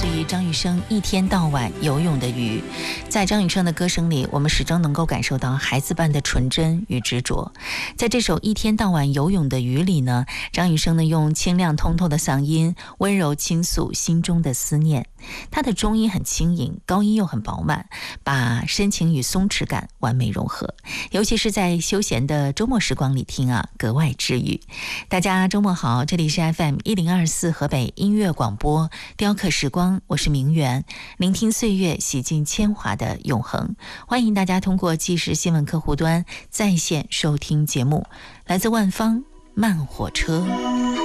自于张雨生《一天到晚游泳的鱼》。在张雨生的歌声里，我们始终能够感受到孩子般的纯真与执着。在这首《一天到晚游泳的鱼》里呢，张雨生呢用清亮通透的嗓音，温柔倾诉心中的思念。他的中音很轻盈，高音又很饱满，把深情与松弛感完美融合。尤其是在休闲的周末时光里听啊，格外治愈。大家周末好，这里是 FM1024 河北音乐广播雕刻时光，我是明媛，聆听岁月，洗尽铅华的永恒。欢迎大家通过即时新闻客户端在线收听节目，来自万方慢火车。